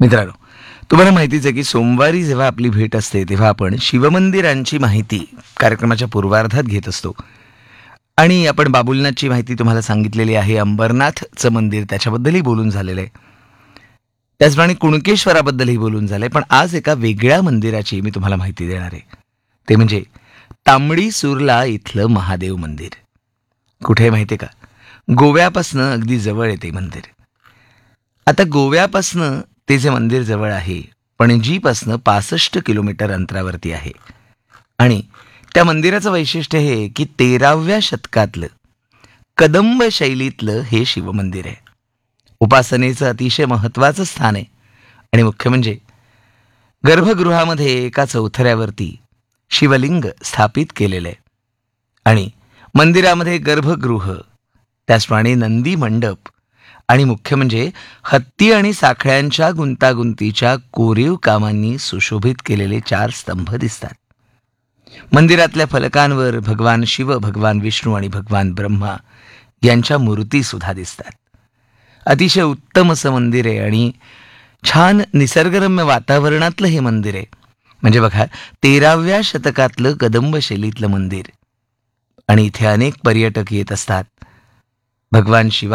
मित्रांनो, तुम्हाला माहितीच आहे की सोमवारी जेव्हा आपली भेट असते तेव्हा आपण शिवमंदिरांची माहिती कार्यक्रमाच्या पूर्वार्धात घेत असतो. आणि आपण बाबुलनाथची माहिती तुम्हाला सांगितलेली आहे. अंबरनाथचं मंदिर त्याच्याबद्दलही बोलून झालेलं आहे. त्याचप्रमाणे कुणकेश्वराबद्दलही बोलून झालंय. पण आज एका वेगळ्या मंदिराची मी तुम्हाला माहिती देणार आहे. ते म्हणजे तांबडी सुर्ला इथलं महादेव मंदिर. कुठे आहे माहिती आहे का? गोव्यापासनं अगदी जवळ आहे ते मंदिर. आता गोव्यापासनं ते जे मंदिर जवळ आहे, पणजीपासनं 65 किलोमीटर अंतरावरती आहे. आणि त्या मंदिराचं वैशिष्ट्य हे की 13व्या शतकातलं कदंब शैलीतलं हे शिवमंदिर आहे. उपासनेचं अतिशय महत्त्वाचं स्थान आहे. आणि मुख्य म्हणजे गर्भगृहामध्ये एका चौथऱ्यावरती शिवलिंग स्थापित केलेलं आहे. आणि मंदिरामध्ये गर्भगृह, त्याचप्रमाणे नंदी मंडप आणि मुख्य म्हणजे हत्ती आणि साखळ्यांच्या गुंतागुंतीच्या कोरीव कामांनी सुशोभित केलेले 4 स्तंभ दिसतात. मंदिरातल्या फलकांवर भगवान शिव, भगवान विष्णू आणि भगवान ब्रह्मा यांच्या मूर्ती सुद्धा दिसतात. अतिशय उत्तम असं मंदिर आहे आणि छान निसर्गरम्य वातावरणातलं हे मंदिर आहे. म्हणजे बघा, 13व्या शतकातलं कदंब शैलीतलं मंदिर आणि इथे अनेक पर्यटक येत असतात. भगवान शिवा